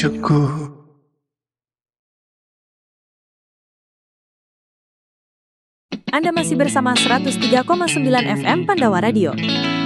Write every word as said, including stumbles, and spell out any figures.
cucuku. Anda masih bersama seratus tiga koma sembilan F M Pandawa Radio.